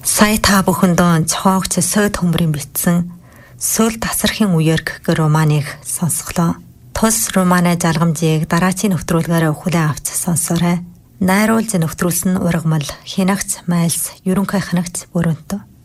Сая та бүхэндөө цогц сойд хөмбөрийн бичсэн Сүл тасархын үеэр гэх романыг сонсголоо. Тус романы жаргамжийг дараачийн нэвтрүүлгээр хүлээн авч сонсоорой. Найруулж нэвтрүүлсэн ургамал Хинагц Майлс ерөнхий ханагч Бүрөнтөө.